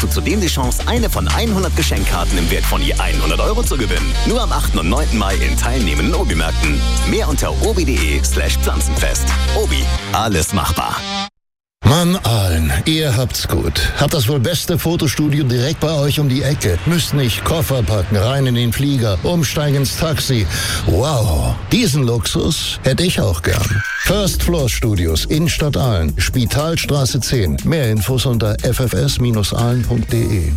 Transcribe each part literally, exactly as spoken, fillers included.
hast du zudem die Chance, eine von hundert Geschenkkarten im Wert von je hundert Euro zu gewinnen. Nur am achten und neunten Mai in teilnehmenden Obi-Märkten. Mehr unter obi.de slash pflanzenfest. Obi, alles machbar. Mann, Aalen, ihr habt's gut. Habt das wohl beste Fotostudio direkt bei euch um die Ecke. Müsst nicht Koffer packen, rein in den Flieger, umsteigen ins Taxi. Wow, diesen Luxus hätte ich auch gern. First Floor Studios, Innenstadt Aalen, Spitalstraße zehn. Mehr Infos unter f f s Bindestrich aalen punkt d e.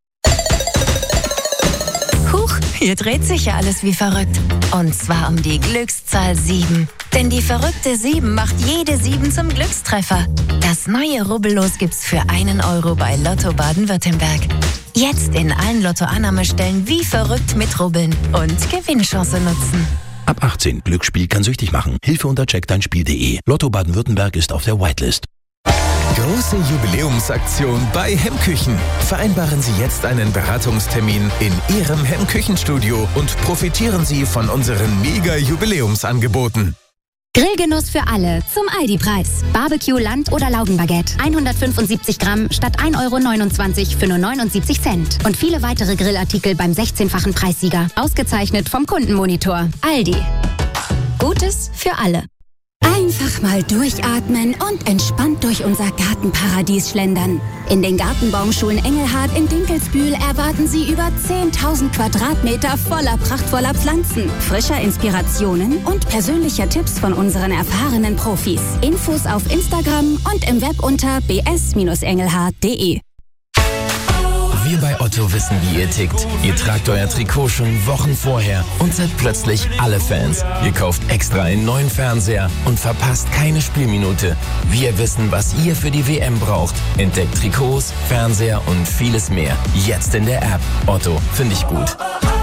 Huch, hier dreht sich ja alles wie verrückt. Und zwar um die Glückszahl sieben. Denn die verrückte sieben macht jede sieben zum Glückstreffer. Das neue Rubbellos gibt's für einen Euro bei Lotto Baden-Württemberg. Jetzt in allen Lotto-Annahmestellen wie verrückt mitrubbeln und Gewinnchance nutzen. Ab achtzehn. Glücksspiel kann süchtig machen. Hilfe unter check dein spiel punkt d e. Lotto Baden-Württemberg ist auf der Whitelist. Große Jubiläumsaktion bei Hemmküchen. Vereinbaren Sie jetzt einen Beratungstermin in Ihrem Hemmküchenstudio und profitieren Sie von unseren Mega-Jubiläumsangeboten. Grillgenuss für alle zum Aldi-Preis. Barbecue, Land- oder Laugenbaguette. hundertfünfundsiebzig Gramm statt ein Euro neunundzwanzig für nur neunundsiebzig Cent. Und viele weitere Grillartikel beim sechzehnfachen Preissieger. Ausgezeichnet vom Kundenmonitor. Aldi. Gutes für alle. Einfach mal durchatmen und entspannt durch unser Gartenparadies schlendern. In den Gartenbaumschulen Engelhard in Dinkelsbühl erwarten Sie über zehntausend Quadratmeter voller prachtvoller Pflanzen, frischer Inspirationen und persönlicher Tipps von unseren erfahrenen Profis. Infos auf Instagram und im Web unter b s Bindestrich engelhard punkt d e. Wir bei Otto wissen, wie ihr tickt. Ihr tragt euer Trikot schon Wochen vorher und seid plötzlich alle Fans. Ihr kauft extra einen neuen Fernseher und verpasst keine Spielminute. Wir wissen, was ihr für die W M braucht. Entdeckt Trikots, Fernseher und vieles mehr. Jetzt in der App. Otto, finde ich gut.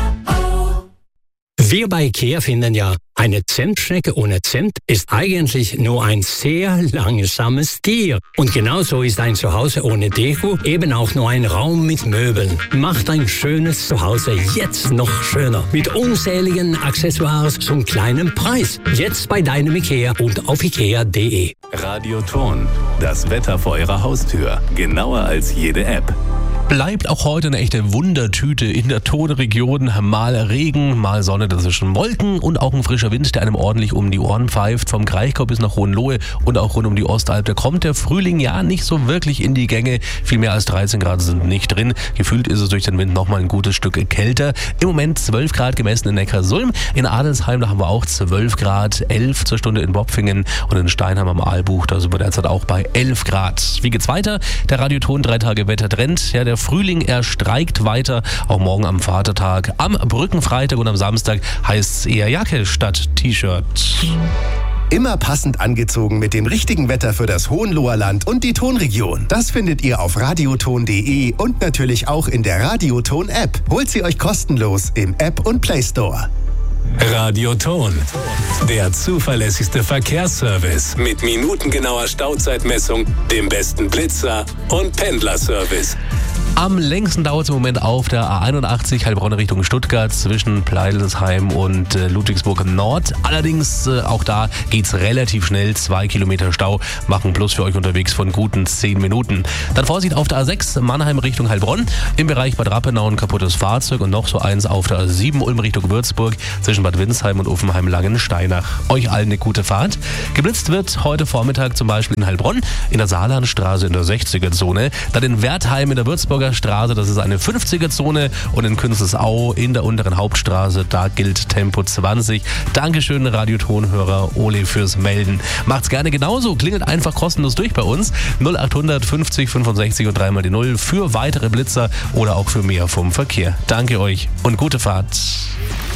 Wir bei IKEA finden ja, eine Zentschnecke ohne Zent ist eigentlich nur ein sehr langsames Tier. Und genauso ist ein Zuhause ohne Deko eben auch nur ein Raum mit Möbeln. Macht ein schönes Zuhause jetzt noch schöner. Mit unzähligen Accessoires zum kleinen Preis. Jetzt bei deinem IKEA und auf ikea punkt d e. Radioton, das Wetter vor Ihrer Haustür. Genauer als jede App. Bleibt auch heute eine echte Wundertüte in der Tonregion. Mal Regen, mal Sonne dazwischen, Wolken und auch ein frischer Wind, der einem ordentlich um die Ohren pfeift. Vom Kraichgau bis nach Hohenlohe und auch rund um die Ostalb. Da kommt der Frühling ja nicht so wirklich in die Gänge. Viel mehr als dreizehn Grad sind nicht drin. Gefühlt ist es durch den Wind nochmal ein gutes Stück kälter. Im Moment zwölf Grad gemessen in Neckarsulm. In Adelsheim, da haben wir auch zwölf Grad, elf zur Stunde in Bopfingen und in Steinheim am Aalbuch. Da sind wir derzeit auch bei elf Grad. Wie geht's weiter? Der Radioton drei Tage Wettertrend. Ja, der Frühling, er streikt weiter, auch morgen am Vatertag. Am Brückenfreitag und am Samstag heißt es eher Jacke statt T-Shirt. Immer passend angezogen mit dem richtigen Wetter für das Hohenloher Land und die Tonregion. Das findet ihr auf radioton punkt d e und natürlich auch in der Radioton-App. Holt sie euch kostenlos im App und Play Store. Radioton, der zuverlässigste Verkehrsservice mit minutengenauer Stauzeitmessung, dem besten Blitzer und Pendlerservice. Am längsten dauert es im Moment auf der A einundachtzig Heilbronn Richtung Stuttgart zwischen Pleidelsheim und äh, Ludwigsburg Nord. Allerdings äh, auch da geht's relativ schnell. Zwei Kilometer Stau machen plus für euch unterwegs von guten zehn Minuten. Dann Vorsicht auf der A sechs Mannheim Richtung Heilbronn. Im Bereich Bad Rappenau ein kaputtes Fahrzeug und noch so eins auf der A sieben Ulm Richtung Würzburg zwischen Bad Windsheim und Uffenheim-Langensteinach. Euch allen eine gute Fahrt. Geblitzt wird heute Vormittag zum Beispiel in Heilbronn, in der Saarlandstraße in der sechziger-Zone, dann in Wertheim in der Würzburger Straße, das ist eine fünfziger-Zone und in Künzelsau in der unteren Hauptstraße, da gilt Tempo zwanzig. Dankeschön, Radiotonhörer Ole, fürs Melden. Macht's gerne genauso, klingelt einfach kostenlos durch bei uns. null achthundert fünfzig fünfundsechzig und dreimal die Null für weitere Blitzer oder auch für mehr vom Verkehr. Danke euch und gute Fahrt.